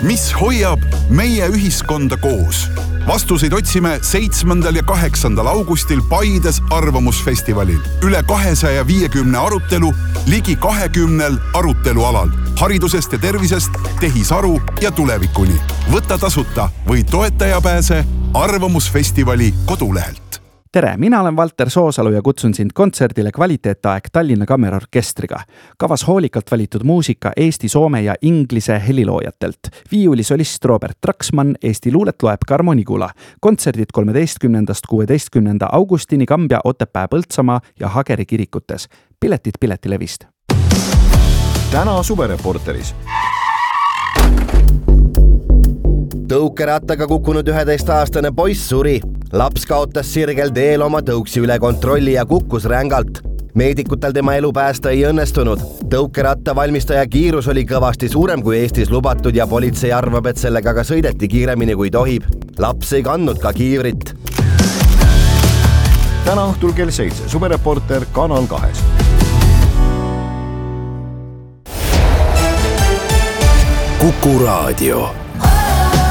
mis hoiab meie ühiskonda koos? Vastuseid otsime 7. ja 8. augustil Paides arvamusfestivalil. Üle 250 arutelu, ligi 20 arutelualal. Haridusest ja tervisest, tehisaru ja tulevikuni. Võta tasuta või toetaja pääse arvamusfestivali kodulehelt. Tere, mina olen Valter Soosalu ja kutsun sind kontserdile Kvaliteetaeg Tallinna Kammerorkestriga. Kavas hoolikalt valitud muusika Eesti, soome ja inglise heliloojatelt. Viiulisolist Robert Traksmann, Eesti luulet loeb Karmo Nigula. Kontserdid 13.–16. augustini Kambja, Otepää, Põltsamaa ja Hageri kirikutes. Piletid Piletilevist. Täna Suvereporteris. Tõukerattaga kukkunud 11-aastane poiss suri. Laps kaotas sirgel teel oma tõuksi üle kontrolli ja kukkus rängalt. Meedikutel tema elu päästa ei õnnestunud. Tõukeratta valmistaja kiirus oli kõvasti suurem kui Eestis lubatud ja politsei arvab, et sellega ka sõideti kiiremini kui tohib. Laps ei kandnud ka kiivrit. Täna õhtul kell 7. Suvereporter Kanal 2. Kuku Raadio.